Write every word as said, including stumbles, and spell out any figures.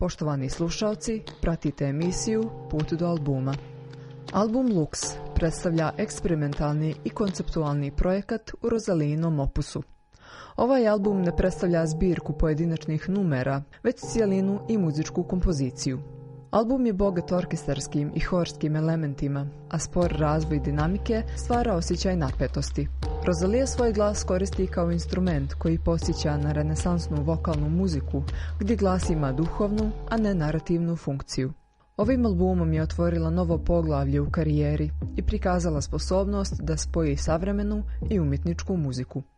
Poštovani slušalci, pratite emisiju Put do albuma. Album Lux predstavlja eksperimentalni i konceptualni projekat u Rozalijinom opusu. Ovaj album ne predstavlja zbirku pojedinačnih numera, već cijelinu i muzičku kompoziciju. Album je bogat orkestarskim i horskim elementima, a spor razvoj dinamike stvara osjećaj napetosti. Rozalija svoj glas koristi kao instrument koji podsjeća na renesansnu vokalnu muziku, gdje glas ima duhovnu, a ne narativnu funkciju. Ovim albumom je otvorila novo poglavlje u karijeri i prikazala sposobnost da spoji savremenu i umjetničku muziku.